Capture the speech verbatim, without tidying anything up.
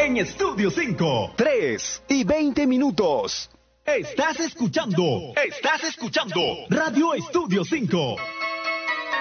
en Estudio cinco. tres y veinte minutos. Estás escuchando, estás escuchando Radio Estudio cinco.